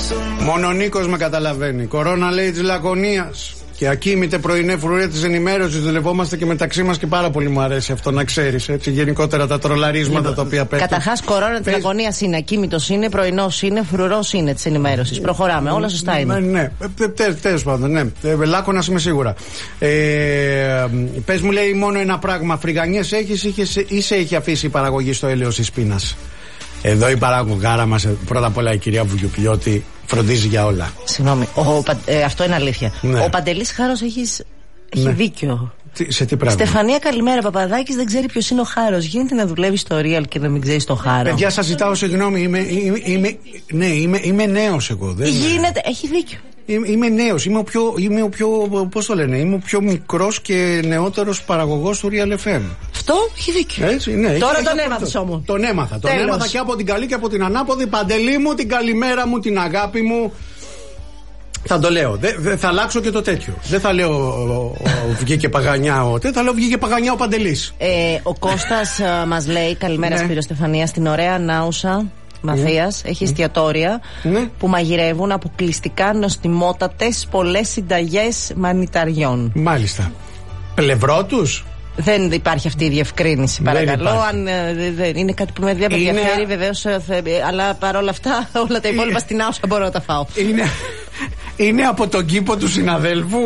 Μόνο ο Νίκος με καταλαβαίνει. Κορώνα λέει της Λακωνίας. Και ακοίμητε πρωινέ φρουρέ της ενημέρωσης. Δουλευόμαστε και μεταξύ μας και πάρα πολύ μου αρέσει αυτό να ξέρεις. Έτσι, γενικότερα τα τρολαρίσματα τα οποία πέφτουν. Καταρχάς, κορώνα της Λακωνίας είναι, ακίμητος είναι, πρωινός είναι, φρουρός είναι της ενημέρωσης. Προχωράμε, όλα σωστά είναι. Ναι, τέλος πάντων, ναι. Λάκωνας είμαι σίγουρα. Πες μου, λέει, μόνο ένα πράγμα. Φρυγανιές έχεις ή σε έχει αφήσει η παραγωγή στο έλεος της πείνας? Εδώ η παραγωγάρα μας, πρώτα απ' όλα η κυρία Βουγιουκλιώτη, φροντίζει για όλα. Συγγνώμη, αυτό είναι αλήθεια. Ναι. Ο Παντελής Χάρος έχει ναι. δίκιο. Σε τι πράγμα? Στεφανία, καλημέρα. Παπαδάκης δεν ξέρει ποιος είναι ο Χάρος. Γίνεται να δουλεύει στο Real και να μην ξέρει το Χάρο? Παιδιά, σας ζητάω συγγνώμη. Είμαι νέος εγώ. Γίνεται, έχει δίκιο. Είμαι νέος, είμαι ο πιο, πώς το λένε, είμαι ο πιο μικρός και νεότερος παραγωγός του Real FM. Αυτό έχει δίκιο. Έτσι, ναι, τώρα τον έμαθες όμως. Τον έμαθα και από την καλή και από την ανάποδη. Παντελή μου, την καλημέρα μου, την αγάπη μου. Θα το λέω. Θα αλλάξω και το τέτοιο. Δεν θα λέω βγήκε παγανιά θα λέω βγήκε παγανιά ο Παντελής. Ο Κώστας μας λέει καλημέρα, ναι. Σπύρο Στεφανία, στην ωραία Νάουσα Μαθίας, έχει εστιατόρια που μαγειρεύουν αποκλειστικά νοστιμότατες πολλές συνταγές μανιταριών. Μάλιστα. Πλευρό τους? Δεν υπάρχει αυτή η διευκρίνηση, παρακαλώ. Αν είναι κάτι που με ενδιαφέρει, βεβαίως, αλλά παρόλα αυτά όλα τα υπόλοιπα στην Άουσα μπορώ να τα φάω. Είναι από τον κήπο του συναδέλφου.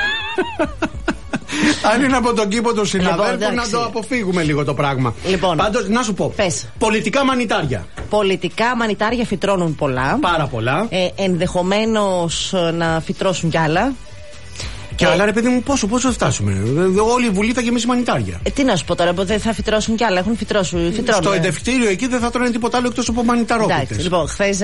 Αν είναι από τον κήπο του συναδέλφου, να το αποφύγουμε λίγο το πράγμα. Λοιπόν, πάντως, να σου πω. Πες. Πολιτικά μανιτάρια. Πολιτικά μανιτάρια φυτρώνουν πολλά. Πάρα πολλά. Ενδεχομένως να φυτρώσουν κι άλλα. Και άλλα, ρε παιδί μου, πόσο θα φτάσουμε? Όλη η Βουλή θα γεμίσει μανιτάρια. Τι να σου πω τώρα, δεν θα φυτρώσουν κι άλλα. Έχουν φυτρώσει. Στο εντευτήριο εκεί δεν θα τρώνε τίποτα άλλο εκτός από μανιταρόπιτες. Λοιπόν, χθες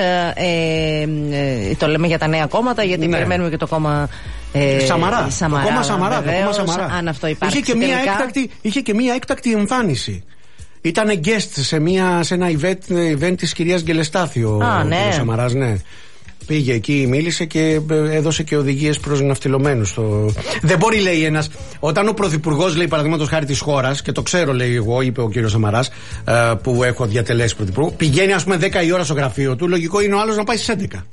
το λέμε για τα νέα κόμματα, γιατί περιμένουμε και το κόμμα. Σαμαρά. Το κόμμα Σαμαρά. Αν αυτό υπάρχει. Είχε και μία έκτακτη εμφάνιση. Ήταν guest σε ένα event της κυρίας Γκελεστάθη ο κ. Σαμαράς, ναι. Πήγε εκεί, μίλησε και έδωσε και οδηγίες προς ναυτιλωμένους. Δεν μπορεί, λέει ένας, όταν ο πρωθυπουργός, λέει, παραδείγματος χάρη της χώρας, και το ξέρω, λέει εγώ, είπε ο κύριος Σαμαράς, που έχω διατελέσει πρωθυπουργό, πηγαίνει, ας πούμε, 10 η ώρα στο γραφείο του, λογικό είναι ο άλλος να πάει στις 11.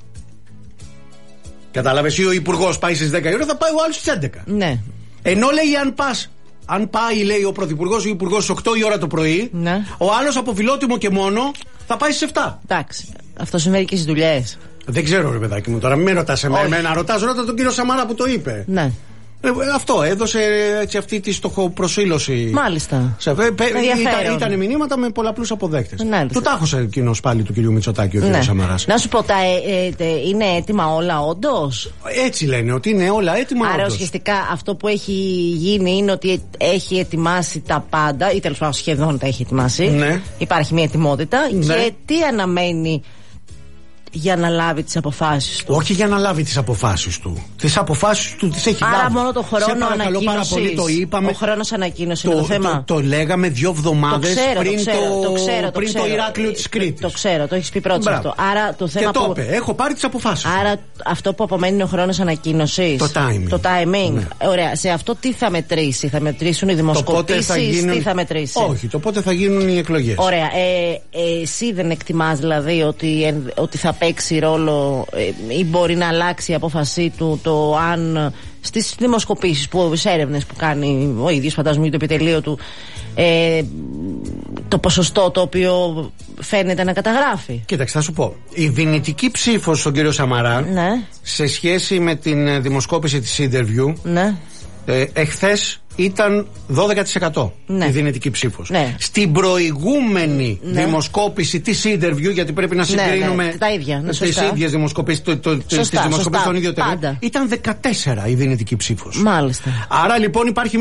Κατάλαβες, ή ο υπουργός πάει στις 10 η ώρα, θα πάει ο άλλος στις 11. Ναι. Ενώ, λέει, αν πάει, λέει, ο πρωθυπουργός ή ο υπουργός στις 8 η ώρα το πρωί, ναι, ο άλλος από φιλότιμο και μόνο θα πάει στις 7. Εντάξει. Αυτό συμβαίνει και στις δουλειές. Δεν ξέρω, ρε παιδάκι μου, τώρα μην με ρωτάς εμένα, ρώτα τον κύριο Σαμάρα που το είπε. Ναι. Αυτό έδωσε έτσι αυτή τη στοχοπροσήλωση. Μάλιστα. Ήταν μηνύματα με πολλαπλούς αποδέκτες. Του τάχωσε εκείνος πάλι του κυρίου Μητσοτάκη ο κύριος Σαμαράς. Να σου πω, είναι έτοιμα όλα όντως? Έτσι λένε, ότι είναι όλα έτοιμα όντως. Άρα ουσιαστικά αυτό που έχει γίνει είναι ότι έχει ετοιμάσει τα πάντα, ή τέλος πάντων σχεδόν τα έχει ετοιμάσει. Ναι. Υπάρχει μια ετοιμότητα. Ναι. Και τι αναμένει για να λάβει τις αποφάσεις του? Όχι για να λάβει τις αποφάσεις του. Τις αποφάσεις του τις έχει λάβει. Άρα μόνο το χρόνο ανακοίνωσης. Ο χρόνος ανακοίνωσης είναι το θέμα. Το λέγαμε 2 εβδομάδες πριν το Ηράκλειο της Κρήτης. Το ξέρω, το έχεις πει πρώτος αυτό. Άρα το θέμα. Και το είπε, έχω πάρει τις αποφάσεις. Άρα αυτό που απομένει είναι ο χρόνος ανακοίνωσης. Το timing. Ναι. Ωραία. Σε αυτό τι θα μετρήσει? Θα μετρήσουν οι δημοσκοπήσεις? Τι θα μετρήσει? Όχι, το πότε θα γίνουν οι εκλογές. Ωραία. Εσύ δεν εκτιμάς δηλαδή ότι θα παίξει ρόλο ή μπορεί να αλλάξει η απόφασή του το αν στις δημοσκοπήσεις, στις έρευνες που κάνει ο ίδιος, φαντάζομαι, το επιτελείο του, το ποσοστό το οποίο φαίνεται να καταγράφει? Κοίταξε, θα σου πω. Η δυνητική ψήφος στον κύριο Σαμαρά, ναι, σε σχέση με την δημοσκόπηση της Interview, ναι, εχθές ήταν 12%, ναι, η δυνητική ψήφος. Ναι. Στην προηγούμενη, ναι, δημοσκόπηση της Interview, γιατί πρέπει να συγκρίνουμε, ναι, τα ίδια, ναι, τις ίδιες δημοσκοπήσεις, τις δημοσκοπήσεις των ίδιων εταιρείων, ήταν 14% η δυνητική ψήφος. Μάλιστα. Άρα λοιπόν υπάρχει